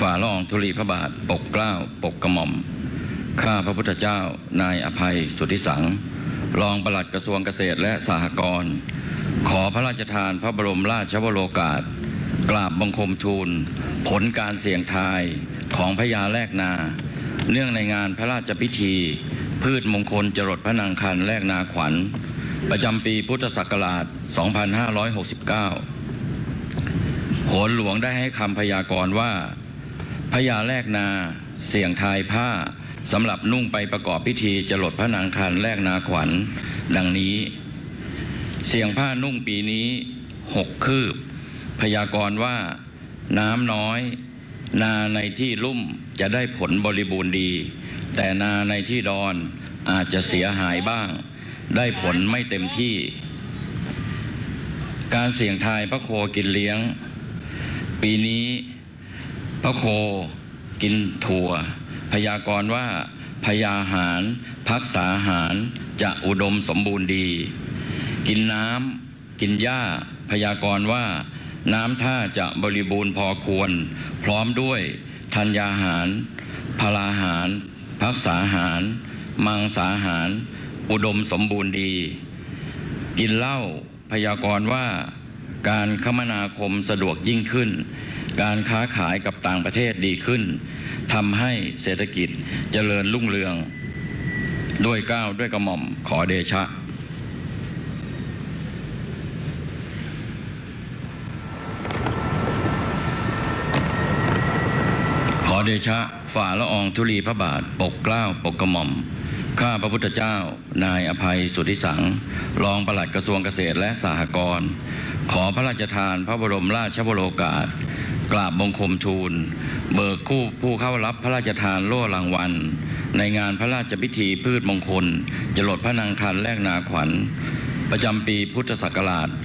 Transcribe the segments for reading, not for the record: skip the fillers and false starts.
ฝ่าละอองธุลีพระบาทปกเกล้าปกกระหม่อมข้าพระพุทธเจ้านายอภัยสุทธิสังรองปลัดกระทรวงเกษตรและสหกรณ์ขอพระราชทานพระบรมราชวโรกาสกราบบังคมทูลผลการเสี่ยงทายของพญาแลกนาเนื่องในงานพระราชพิธีพืชมงคลจรดพระนางคันแลกนาขวัญประจำปีพุทธศักราช 2569 โหรหลวงได้ให้คำพยากรณ์ว่าพญาแลกนาเสี่ยงทายผ้าสำหรับนุ่งไปประกอบพิธีจรดพระนางคันแลกนาขวัญดังนี้เสี่ยงผ้านุ่งปีนี้6 คืบพยากรณ์ว่าน้ำน้อยนาในที่ลุ่มจะได้ผลบริบูรณ์ดีแต่นาในที่ดอนอาจจะเสียหายบ้างได้ผลไม่เต็มที่การเสี่ยงทายพระโคกินเลี้ยงปีนี้พระโคกินถั่วพยากรณ์ว่าพญาหารพักษาหารจะอุดมสมบูรณ์ดีกินน้ำกินหญ้าพยากรณ์ว่าน้ำท่าจะบริบูรณ์พอควรพร้อมด้วยธัญญาหารพลาหารพักษาหารมังสาหารอุดมสมบูรณ์ดีกินเหล้าพยากรณ์ว่าการคมนาคมสะดวกยิ่งขึ้นการค้าขายกับต่างประเทศดีขึ้นทำให้เศรษฐกิจเจริญรุ่งเรืองด้วยเกล้าด้วยกระหม่อมขอเดชะขอเดชะฝ่าละอองธุลีพระบาทปกเกล้าปกกระหม่อมข้าพระพุทธเจ้านายอภัยสุทธิสังรองปลัดกระทรวงเกษตรและสหกรณ์ขอพระราชทานพระบรมราชวโรกาสกราบบังคมทูลเบิกผู้เข้ารับพระราชทานโล่รางวัลในงานพระราชพิธีพืชมงคลจรดพระนางคันแลกนาขวัญประจำปีพุทธศักราช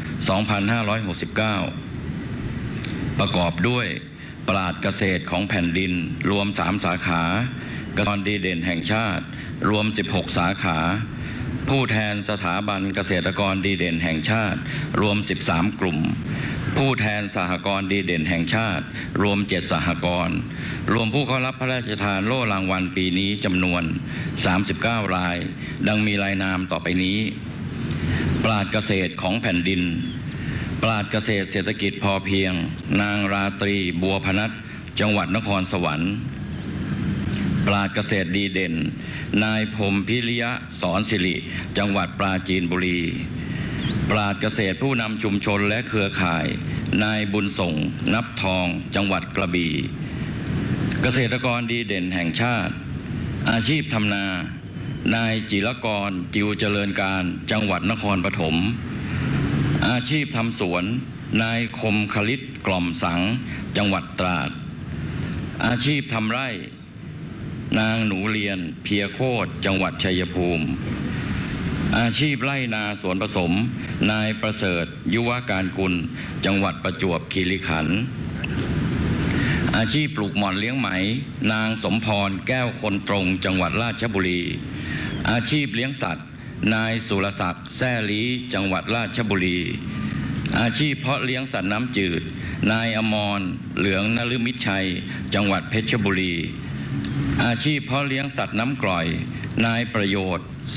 2569 ประกอบด้วยปราชญ์เกษตรของแผ่นดินรวม3 สาขาเกษตรดีเด่นแห่งชาติรวม16 สาขาผู้แทนสถาบันเกษตรกรดีเด่นแห่งชาติรวม13 กลุ่มผู้แทนสหกรณ์ดีเด่นแห่งชาติรวม7 สหกรณ์รวมผู้เข้ารับพระราชทานโล่รางวัลปีนี้จำนวน39 รายดังมีรายนามต่อไปนี้ปราชญ์เกษตรของแผ่นดินปราชญ์เกษตรเศรษฐกิจพอเพียงนางราตรีบัวพนัสจังหวัดนครสวรรค์ปราชญ์เกษตรดีเด่นนายพรหมพิริยะสอนสิริจังหวัดปราจีนบุรีปราชญ์เกษตรผู้นำชุมชนและเครือข่ายนายบุญส่งนับทองจังหวัดกระบี่เกษตรกรดีเด่นแห่งชาติอาชีพทำนานายจิรกรจิวเจริญการจังหวัดนครปฐมอาชีพทำสวนนายคมคลิตกล่อมสังจังหวัดตราดอาชีพทำไร่นางหนูเรียนเพียโคตจังหวัดชัยภูมิอาชีพไร่นาสวนผสมนายประเสริฐยุวการกุลจังหวัดประจวบคีรีขันธ์อาชีพปลูกหม่อนเลี้ยงไหมนางสมพรแก้วคนตรงจังหวัดราชบุรีอาชีพเลี้ยงสัตว์นายสุรศักดิ์แซ่ลีจังหวัดราชบุรีอาชีพเพาะเลี้ยงสัตว์น้ำจืดนายอมรเหลืองนฤมิตชัยจังหวัดเพชรบุรีอาชีพเพาะเลี้ยงสัตว์น้ำกร่อยนายประโยชน์